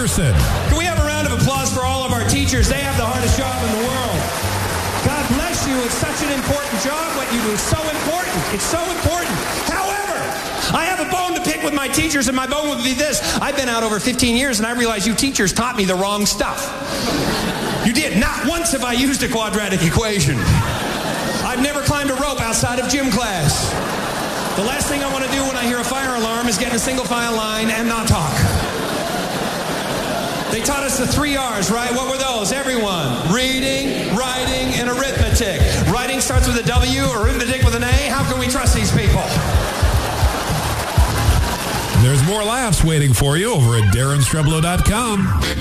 person. Can we have a round of applause for all of our teachers? They have the hardest job in the world. God bless you. It's such an important job. What you do is so important. It's so important. However, I have a bone to pick with my teachers, and my bone would be this. I've been out over 15 years, and I realize you teachers taught me the wrong stuff. You did. Not once have I used a quadratic equation. I've never climbed a rope outside of gym class. The last thing I want to do when I hear a fire alarm is get in a single file line and not talk. They taught us the 3 R's, right? What were those? Everyone. Reading, writing, and arithmetic. Writing starts with a W, arithmetic with an A. How can we trust these people? There's more laughs waiting for you over at DarrenStreblow.com.